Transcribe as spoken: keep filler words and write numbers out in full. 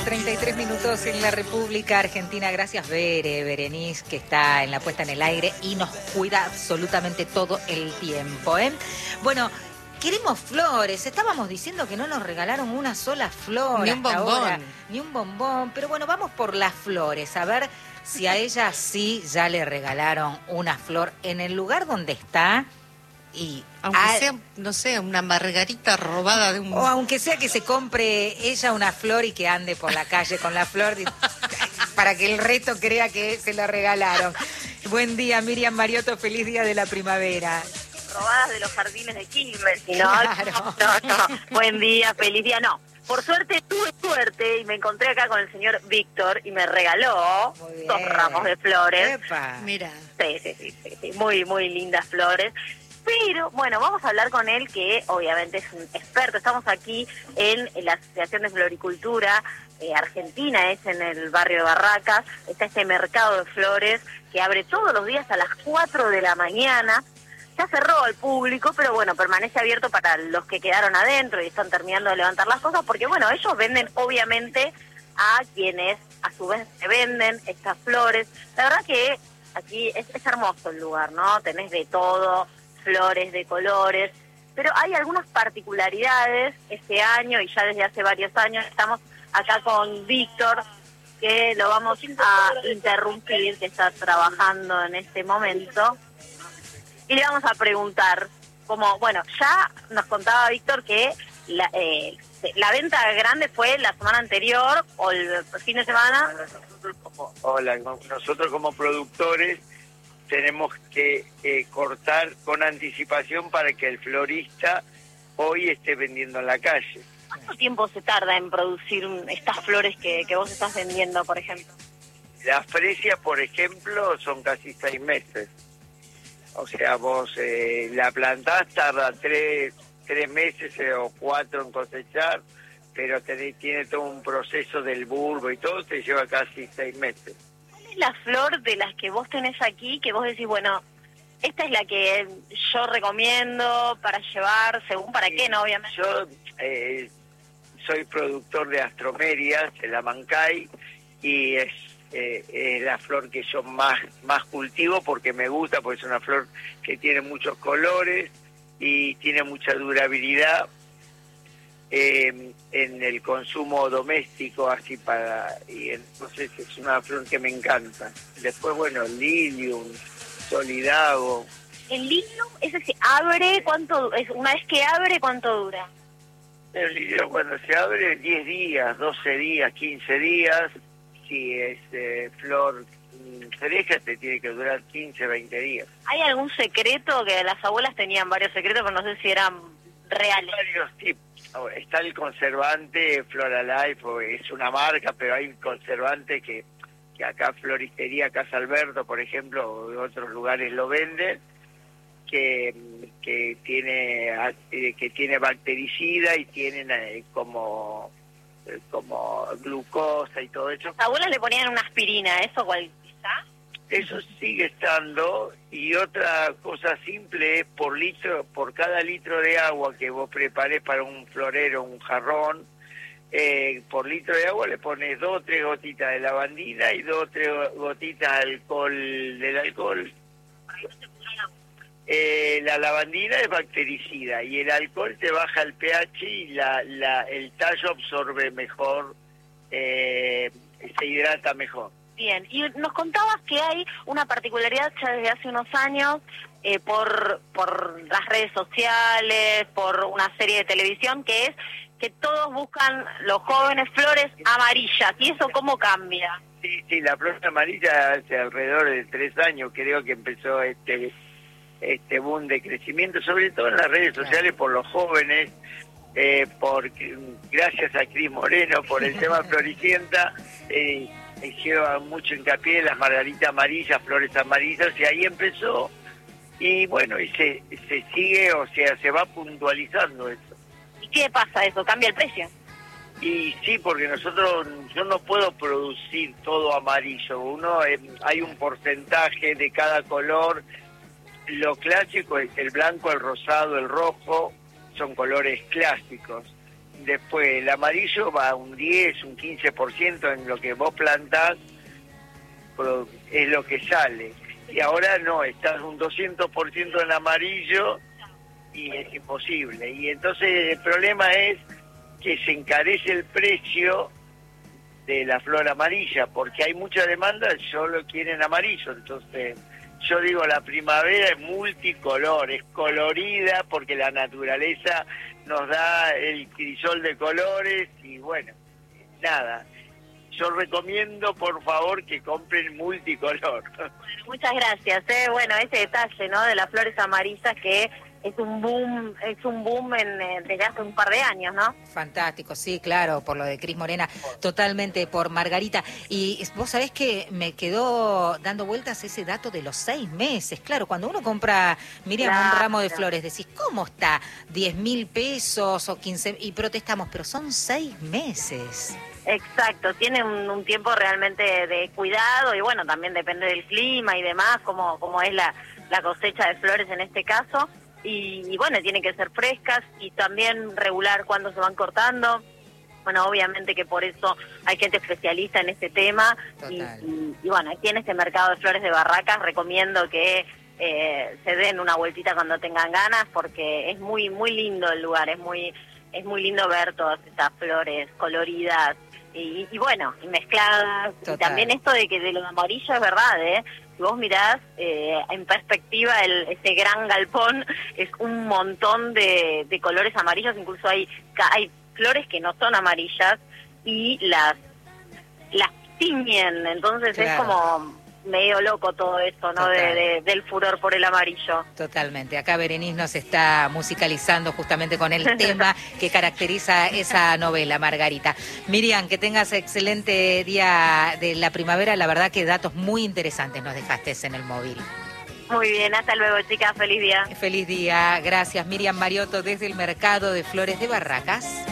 treinta y tres minutos en la República Argentina. Gracias, Bere, Berenice, que está en la puesta en el aire y nos cuida absolutamente todo el tiempo, ¿eh? Bueno, queremos flores. Estábamos diciendo que no nos regalaron una sola flor. Ni un hasta bombón. ahora, ni un bombón. Pero bueno, vamos por las flores. A ver si a ella sí ya le regalaron una flor en el lugar donde está. Y aunque a... sea, no sé, una margarita robada de un... O aunque sea que se compre ella una flor y que ande por la calle con la flor para que el resto crea que se la regalaron. Buen día, Miriam Mariotto, feliz día de la primavera. Robadas de los jardines de Quilmes, ¿no? Claro. No, no, buen día, feliz día, no. Por suerte tuve suerte y me encontré acá con el señor Víctor y me regaló dos ramos de flores. Epa. Mira. Sí, sí, sí, sí, sí, muy, muy lindas flores. Pero, bueno, vamos a hablar con él, que obviamente es un experto. Estamos aquí en, en la Asociación de Floricultura eh, Argentina, es en el barrio de Barracas. Está este mercado de flores que abre todos los días a las cuatro de la mañana. Ya cerró al público, pero bueno, permanece abierto para los que quedaron adentro y están terminando de levantar las cosas, porque bueno, ellos venden obviamente a quienes a su vez se venden estas flores. La verdad que aquí es, es hermoso el lugar, ¿no? Tenés de todo, flores de colores, pero hay algunas particularidades este año y ya desde hace varios años. Estamos acá con Víctor, que lo vamos a interrumpir, que está trabajando en este momento, y le vamos a preguntar, como, bueno, ya nos contaba Víctor que la, eh, la venta grande fue la semana anterior o el fin de semana. Nosotros como, hola, nosotros como productores tenemos que eh, cortar con anticipación para que el florista hoy esté vendiendo en la calle. ¿Cuánto tiempo se tarda en producir estas flores que, que vos estás vendiendo, por ejemplo? Las fresias, por ejemplo, son casi seis meses. O sea, vos eh, la plantás, tarda tres, tres meses eh, o cuatro en cosechar, pero tenés, tiene todo un proceso del bulbo y todo, te lleva casi seis meses. La flor de las que vos tenés aquí, que vos decís, bueno, esta es la que yo recomiendo para llevar, según para qué, ¿no? Obviamente. Yo eh, soy productor de astromerias, de la Mancay, y es, eh, es la flor que yo más, más cultivo porque me gusta, porque es una flor que tiene muchos colores y tiene mucha durabilidad. Eh, en el consumo doméstico, así para, y entonces es una flor que me encanta. Después, bueno, lilium, solidago. ¿El lilium, ese se abre? ¿Cuánto, es, una vez que abre, cuánto dura? El lilium cuando se abre, diez días, doce días, quince días. Si es eh, flor fresca, te tiene que durar quince, veinte días. ¿Hay algún secreto? Que las abuelas tenían varios secretos, pero no sé si eran reales. Varios tipos. Está el conservante Floralife, es una marca, pero hay conservantes que, que acá Floristería Casa Alberto, por ejemplo, o en otros lugares lo venden, que, que tiene que tiene bactericida y tienen eh, como como glucosa y todo eso. Las abuelas le ponían una aspirina, ¿eso cuál está? Eso sigue estando. Y otra cosa simple es por litro, por cada litro de agua que vos prepares para un florero, un jarrón, eh, por litro de agua le pones dos o tres gotitas de lavandina y dos o tres gotitas de alcohol del alcohol. Eh, la lavandina es bactericida y el alcohol te baja el pH y la, la, el tallo absorbe mejor, eh, se hidrata mejor. Bien, y nos contabas que hay una particularidad ya desde hace unos años eh, por, por las redes sociales, por una serie de televisión, que es que todos buscan, los jóvenes, flores amarillas. ¿Y eso cómo cambia? Sí, sí, la flor amarilla hace alrededor de tres años creo que empezó este este boom de crecimiento, sobre todo en las redes sociales por los jóvenes, eh, porque gracias a Cris Moreno por el tema Floricienta, eh, hicieron mucho hincapié en las margaritas amarillas, flores amarillas, y ahí empezó, y bueno, y se, se sigue, o sea, se va puntualizando eso. ¿Y qué pasa eso? ¿Cambia el precio? Y sí, porque nosotros, yo no puedo producir todo amarillo, uno eh, hay un porcentaje de cada color. Lo clásico es el blanco, el rosado, el rojo, son colores clásicos. después el amarillo va a un diez, un quince por ciento en lo que vos plantás, es lo que sale. Y ahora no, estás un doscientos por ciento en amarillo y es imposible. Y entonces el problema es que se encarece el precio de la flor amarilla, porque hay mucha demanda, solo quieren amarillo. Entonces yo digo, la primavera es multicolor, es colorida porque la naturaleza nos da el crisol de colores y bueno, nada. Yo recomiendo, por favor, que compren multicolor. Bueno, muchas gracias. ¿eh? Bueno, ese detalle, ¿no?, de las flores amarillas que es un boom, es un boom en, eh, desde hace un par de años, ¿no? Fantástico, sí, claro, por lo de Cris Morena, totalmente por Margarita. Y vos sabés que me quedó dando vueltas ese dato de los seis meses. Claro, cuando uno compra, Miriam, Claro. un ramo de flores, decís, ¿cómo está? diez mil pesos o quince, y protestamos, pero son seis meses. Exacto, tiene un, un tiempo realmente de cuidado y bueno, también depende del clima y demás, como, como es la, la cosecha de flores en este caso. Y, y bueno, tienen que ser frescas y también regular cuándo se van cortando. Bueno, obviamente que por eso hay gente especialista en este tema y, y, y bueno, aquí en este mercado de flores de Barracas recomiendo que eh, se den una vueltita cuando tengan ganas porque es muy muy lindo el lugar, es muy es muy lindo ver todas estas flores coloridas y, y bueno, y mezcladas. Total. Y también esto de que de lo amarillo es verdad, ¿eh? Si vos mirás eh, en perspectiva el, ese gran galpón, es un montón de, de colores amarillos, incluso hay, hay flores que no son amarillas y las, las tiñen, entonces claro. Es como medio loco todo esto, ¿no? De, de, del furor por el amarillo. Totalmente. Acá Berenice nos está musicalizando justamente con el tema que caracteriza esa novela, Margarita. Miriam, que tengas excelente día de la primavera. La verdad que datos muy interesantes nos dejaste en el móvil. Muy bien, hasta luego, chicas. Feliz día. Feliz día. Gracias, Miriam Mariotto, desde el Mercado de Flores de Barracas.